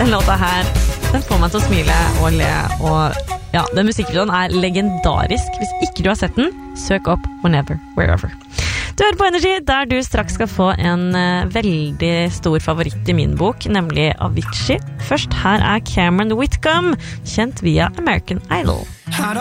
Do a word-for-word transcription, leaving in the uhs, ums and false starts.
Den låta her, den får meg til å smile og le, og ja, den musikkvideoen er legendarisk. Hvis ikke du har sett den, søk opp Whenever, Wherever. Du hører på Energy, der du straks skal få en uh, veldig stor favoritt i min bok, nemlig Avicii. Først her er Cameron Whitcomb, kjent via American Idol.